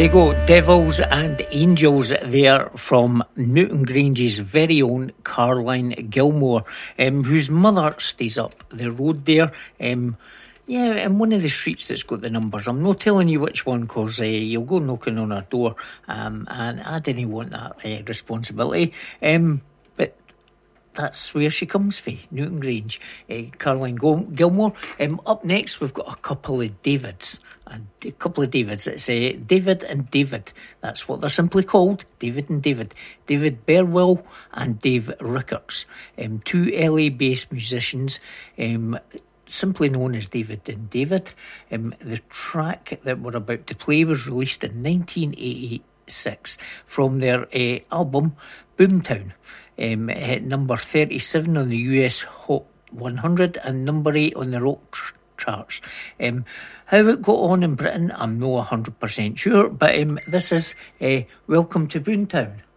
There you go, Devils and Angels there from Newton Grange's very own Caroline Gilmore, whose mother stays up the road there. Yeah, in one of the streets that's got the numbers. I'm not telling you which one, because you'll go knocking on her door, and I didn't want that responsibility. But that's where she comes from, Newton Grange, Caroline Gilmore. Up next, we've got a couple of Davids. It's David and David. That's what they're simply called, David and David. David Burwell and Dave Rickards. Two LA-based musicians, simply known as David and David. The track that we're about to play was released in 1986 from their album Boomtown. It hit number 37 on the US Hot 100 and number 8 on the rock charts. How it got on in Britain, I'm not 100% sure, but this is Welcome to Boomtown.